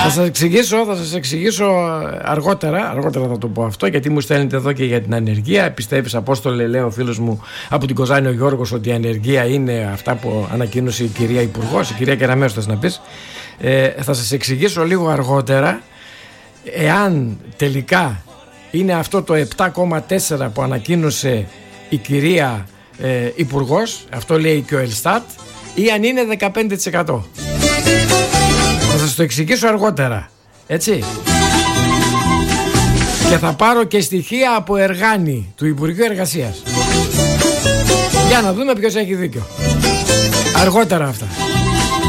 Θα σας εξηγήσω αργότερα θα το πω αυτό, γιατί μου στέλνετε εδώ και για την ανεργία. Πιστεύεις, Απόστολε, λέει ο φίλος μου από την Κοζάνη ο Γιώργος, ότι η ανεργία είναι αυτά που ανακοίνωσε η κυρία Υπουργός, η κυρία Κεραμέως θες να πεις. Θα σας εξηγήσω λίγο αργότερα εάν τελικά είναι αυτό το 7,4 που ανακοίνωσε η κυρία Υπουργός, αυτό λέει και ο Ελστάτ, ή αν είναι 15%. Θα σας το εξηγήσω αργότερα, έτσι. Και θα πάρω και στοιχεία από Εργάνη του Υπουργείου Εργασίας, για να δούμε ποιος έχει δίκιο. Αργότερα αυτά.